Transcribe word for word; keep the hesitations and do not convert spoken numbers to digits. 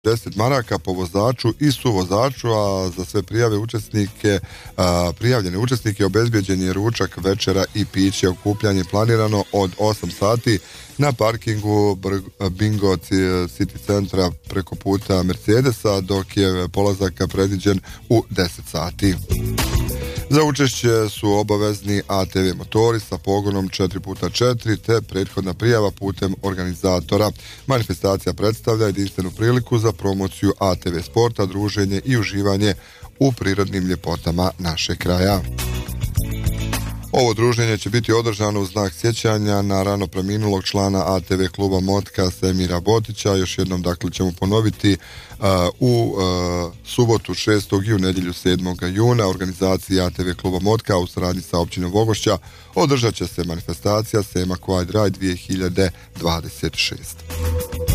deset maraka po vozaču i suvozaču, a za sve prijave učesnike, a, prijavljene učesnike obezbijeđen je ručak, večera i piće. Okupljanje planirano od osam sati na parkingu Bingo City centra preko puta Mercedesa, dok je polazak predviđen u deset sati. Za učešće su obavezni A T V motori sa pogonom četiri puta četiri te prethodna prijava putem organizatora. Manifestacija predstavlja jedinstvenu priliku za promociju A T V sporta, druženje i uživanje u prirodnim ljepotama našeg kraja. Ovo druženje će biti održano u znak sjećanja na rano preminulog člana A T V kluba Motka Semira Botića. Još jednom dakle ćemo ponoviti uh, u uh, subotu šestog i u nedjelju sedmog juna organizaciji A T V kluba Motka u saradnji sa općinom Vogošća održat će se manifestacija Sema Quad Ride dvije hiljade dvadeset šest.